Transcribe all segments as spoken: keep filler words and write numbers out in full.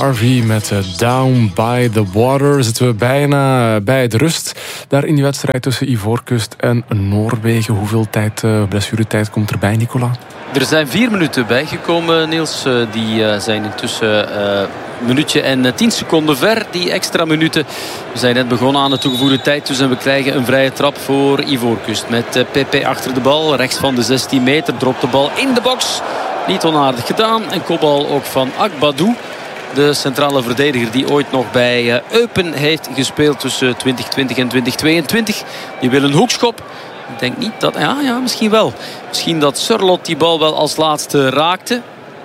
Harvey met Down by the Water. Zitten we bijna bij de rust. Daar in die wedstrijd tussen Ivoorkust en Noorwegen. Hoeveel tijd, blessuretijd komt erbij, Nicola? Er zijn vier minuten bijgekomen, Niels. Die zijn intussen uh, een minuutje en tien seconden ver, die extra minuten. We zijn net begonnen aan de toegevoegde tijd. Dus en we krijgen een vrije trap voor Ivoorkust. Met uh, Pepe achter de bal, rechts van de zestien meter. Dropt de bal in de box. Niet onaardig gedaan. En kopbal ook van Agbadou. De centrale verdediger die ooit nog bij uh, Eupen heeft gespeeld tussen twintig twintig en twintig tweeëntwintig. Die wil een hoekschop. Ik denk niet dat... Ja, ja, misschien wel. Misschien dat Surlot die bal wel als laatste raakte.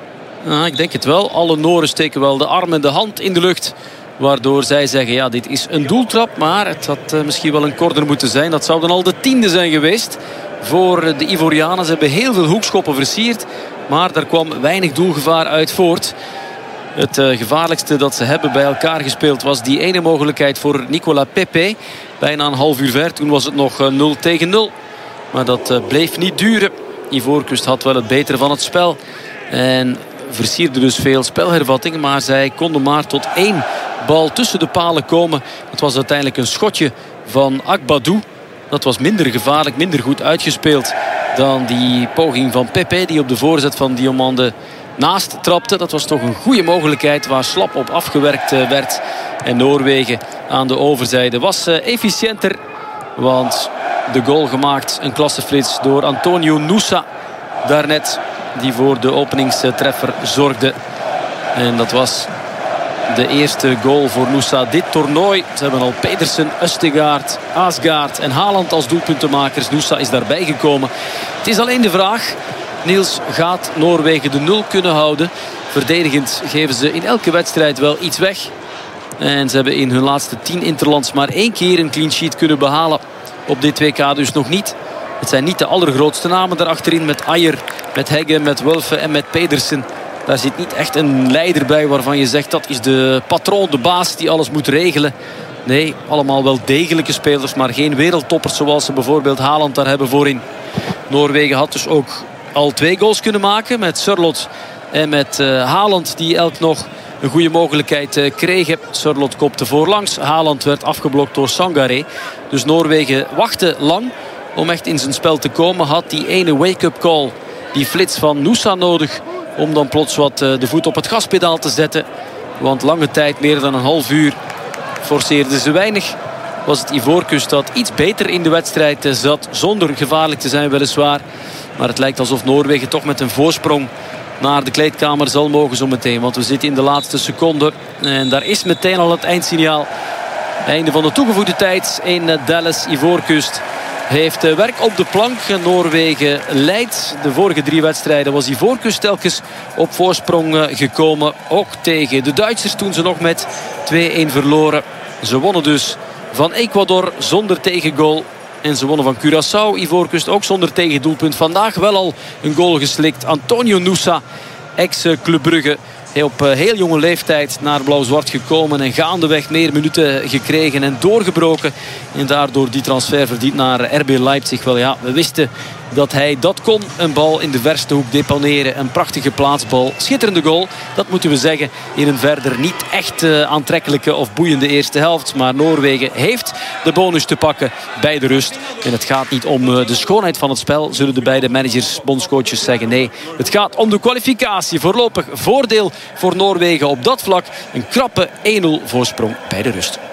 Ja, ik denk het wel. Alle Noren steken wel de arm en de hand in de lucht. Waardoor zij zeggen, ja, dit is een doeltrap. Maar het had uh, misschien wel een corner moeten zijn. Dat zou dan al de tiende zijn geweest voor de Ivorianen. Ze hebben heel veel hoekschoppen versierd. Maar daar kwam weinig doelgevaar uit voort. Het uh, gevaarlijkste dat ze hebben bij elkaar gespeeld was die ene mogelijkheid voor Nicolas Pepe. Bijna een half uur ver. Toen was het nog uh, nul tegen nul. Maar dat uh, bleef niet duren. Ivoorkust had wel het betere van het spel. En versierde dus veel spelhervattingen. Maar zij konden maar tot één bal tussen de palen komen. Het was uiteindelijk een schotje van Agbadou. Dat was minder gevaarlijk, minder goed uitgespeeld dan die poging van Pepe. Die op de voorzet van Diomande naast trapte. Dat was toch een goede mogelijkheid waar slap op afgewerkt werd. En Noorwegen aan de overzijde was efficiënter. Want de goal gemaakt, een klasseflits door Antonio Nusa daarnet. Die voor de openingstreffer zorgde. En dat was de eerste goal voor Nusa dit toernooi. Ze hebben al Pedersen, Østegård, Asgaard en Haaland als doelpuntenmakers. Nusa is daarbij gekomen. Het is alleen de vraag, Niels, gaat Noorwegen de nul kunnen houden? Verdedigend geven ze in elke wedstrijd wel iets weg. En ze hebben in hun laatste tien interlands maar één keer een clean sheet kunnen behalen. Op dit W K dus nog niet. Het zijn niet de allergrootste namen daarachterin. Met Ajer, met Hegge, met Wulfe en met Pedersen. Daar zit niet echt een leider bij waarvan je zegt dat is de patroon, de baas die alles moet regelen. Nee, allemaal wel degelijke spelers, maar geen wereldtoppers zoals ze bijvoorbeeld Haaland daar hebben voorin. Noorwegen had dus ook al twee goals kunnen maken met Surlot en met uh, Haaland, die elk nog een goede mogelijkheid uh, kregen. Surlot kopte voorlangs, Haaland werd afgeblokt door Sangaré. Dus Noorwegen wachtte lang om echt in zijn spel te komen. Had die ene wake-up call, die flits van Nusa nodig om dan plots wat uh, de voet op het gaspedaal te zetten. Want lange tijd, meer dan een half uur, forceerden ze weinig. Was het Ivoorkust dat iets beter in de wedstrijd uh, zat, zonder gevaarlijk te zijn weliswaar. Maar het lijkt alsof Noorwegen toch met een voorsprong naar de kleedkamer zal mogen zo meteen. Want we zitten in de laatste seconde. En daar is meteen al het eindsignaal. Einde van de toegevoegde tijd in Dallas. Ivoorkust heeft werk op de plank. Noorwegen leidt. De vorige drie wedstrijden was Ivoorkust telkens op voorsprong gekomen. Ook tegen de Duitsers toen ze nog met twee-een verloren. Ze wonnen dus van Ecuador zonder tegengoal. En ze wonnen van Curaçao. Ivoorkust ook zonder tegendoelpunt. Vandaag wel al een goal geslikt. Antonio Nusa, ex-Club Brugge. Hij op heel jonge leeftijd naar Blauw-Zwart gekomen. En gaandeweg meer minuten gekregen en doorgebroken. En daardoor die transfer verdient naar R B Leipzig. Wel ja, we wisten dat hij dat kon. Een bal in de verste hoek deponeren. Een prachtige plaatsbal. Schitterende goal. Dat moeten we zeggen in een verder niet echt uh, aantrekkelijke of boeiende eerste helft. Maar Noorwegen heeft de bonus te pakken bij de rust. En het gaat niet om uh, de schoonheid van het spel, zullen de beide managers, bondscoaches zeggen. Nee, het gaat om de kwalificatie. Voorlopig voordeel voor Noorwegen op dat vlak. Een krappe één nul voorsprong bij de rust.